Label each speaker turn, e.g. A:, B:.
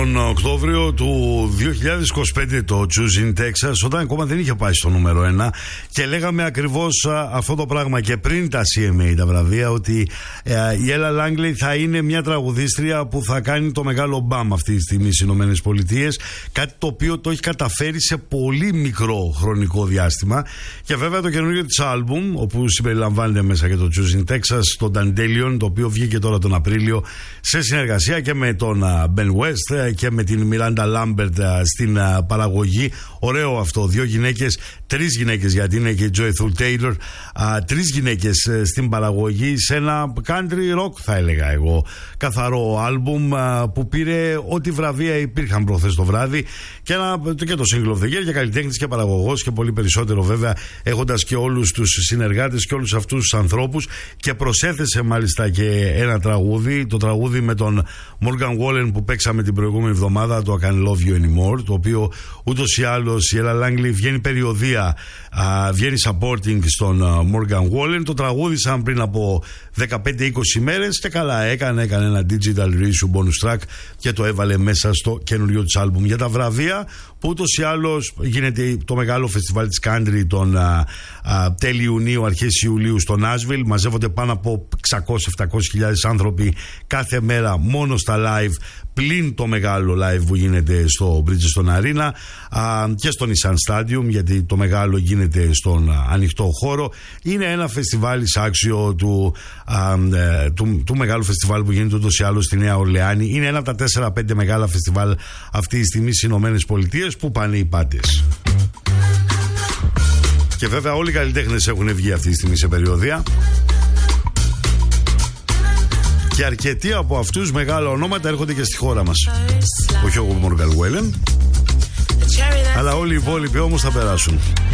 A: Τον Οκτώβριο του 2025 το Choosing Texas, όταν ακόμα δεν είχε πάει στο νούμερο 1, και λέγαμε ακριβώς αυτό το πράγμα και πριν τα CMA, τα βραβεία, ότι η Ella Langley θα είναι μια τραγουδίστρια που θα κάνει το μεγάλο μπαμ αυτή τη στιγμή στις Ηνωμένες Πολιτείες, κάτι το οποίο το έχει καταφέρει σε πολύ μικρό χρονικό διάστημα. Και βέβαια το καινούριο της άλμπουμ, όπου συμπεριλαμβάνεται μέσα και το Choosing Texas, το Dandelion, το οποίο βγήκε τώρα τον Απρίλιο σε συνεργασία και με τον Ben West και με την Miranda Lambert στην παραγωγή. Ωραίο αυτό, τρεις γυναίκες, γιατί είναι και η Joyful Taylor, τρεις γυναίκες στην παραγωγή, σε ένα country rock θα έλεγα εγώ, καθαρό άλμπουμ που πήρε ό,τι βραβεία υπήρχαν προχθές το βράδυ, και το Single of the Year, και καλλιτέχνης και παραγωγός και πολύ περισσότερο βέβαια, έχοντας και όλους τους συνεργάτες και όλους αυτούς τους ανθρώπους. Και προσέθεσε μάλιστα και ένα τραγούδι, το τραγούδι με τον Morgan Wallen που παίξαμε την προηγούμενη εβδομάδα, το I Can't Love You Anymore, το οποίο ούτως ή άλλως η Ella Langley βγαίνει περιοδία, βγαίνει supporting στον Morgan Wallen. Το τραγούδισαν πριν από 15-20 μέρες και καλά έκανε ένα digital reissue bonus track και το έβαλε μέσα στο καινούριο της άλμπουμ. Για τα βραβεία, που ούτως ή άλλως γίνεται το μεγάλο φεστιβάλ της country τον τέλη Ιουνίου, αρχές Ιουλίου στο Nashville. Μαζεύονται πάνω από 600-700 άνθρωποι κάθε μέρα μόνο στα live, πλην το μεγάλο live που γίνεται στο Bridgestone Arena και στο Nissan Stadium, γιατί το μεγάλο γίνεται στον ανοιχτό χώρο. Είναι ένα φεστιβάλ άξιο του μεγάλου φεστιβάλ που γίνεται ούτως ή άλλως στη Νέα Ορλεάνη. Είναι ένα από τα 4-5 μεγάλα φεστιβάλ αυτή τη στιγμή στις Ηνωμένες Πολιτείες που πάνε οι πάντες. Και βέβαια όλοι οι καλλιτέχνες έχουν βγει αυτή τη στιγμή σε περιοδία. Και αρκετοί από αυτούς μεγάλα ονόματα έρχονται και στη χώρα μας. Όχι ο Morgan Wallen, αλλά όλοι οι υπόλοιποι όμως θα περάσουν.